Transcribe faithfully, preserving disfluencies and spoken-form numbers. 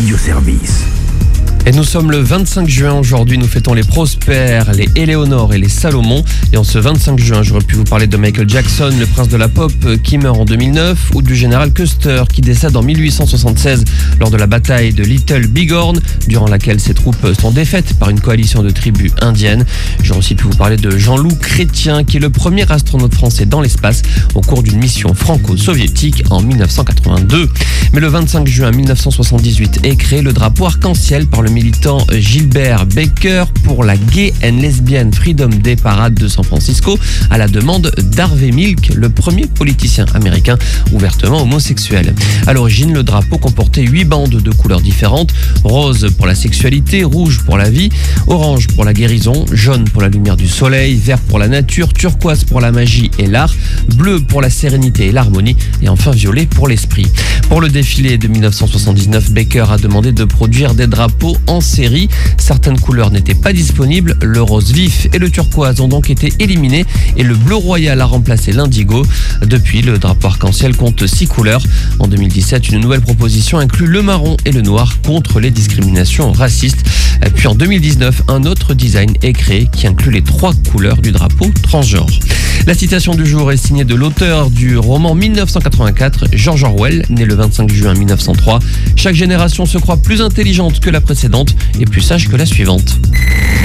Radio Service. Et nous sommes le vingt-cinq juin, aujourd'hui nous fêtons les Prosper, les Éléonore et les Salomon. Et en ce vingt-cinq juin, j'aurais pu vous parler de Michael Jackson, le prince de la pop qui meurt en deux mille neuf, ou du général Custer qui décède en mille huit cent soixante-seize lors de la bataille de Little Bighorn, durant laquelle ses troupes sont défaites par une coalition de tribus indiennes. J'aurais aussi pu vous parler de Jean-Loup Chrétien qui est le premier astronaute français dans l'espace au cours d'une mission franco-soviétique en mille neuf cent quatre-vingt-deux. Mais le vingt-cinq juin mille neuf cent soixante-dix-huit est créé le drapeau arc-en-ciel par le militant Gilbert Baker pour la Gay and Lesbian Freedom Day Parade de San Francisco à la demande d'Harvey Milk, le premier politicien américain ouvertement homosexuel. À l'origine, le drapeau comportait huit bandes de couleurs différentes: rose pour la sexualité, rouge pour la vie, orange pour la guérison, jaune pour la lumière du soleil, vert pour la nature, turquoise pour la magie et l'art, bleu pour la sérénité et l'harmonie et enfin violet pour l'esprit. Pour le défilé de mille neuf cent soixante-dix-neuf, Baker a demandé de produire des drapeaux en série. Certaines couleurs n'étaient pas disponibles, le rose vif et le turquoise ont donc été éliminés et le bleu royal a remplacé l'indigo. Depuis, le drapeau arc-en-ciel compte six couleurs. En deux mille dix-sept, une nouvelle proposition inclut le marron et le noir contre les discriminations racistes. Puis en deux mille dix-neuf, un autre design est créé qui inclut les trois couleurs du drapeau transgenre. La citation du jour est signée de l'auteur du roman mille neuf cent quatre-vingt-quatre, George Orwell, né le vingt-cinq juin mille neuf cent trois. Chaque génération se croit plus intelligente que la précédente et plus sage que la suivante.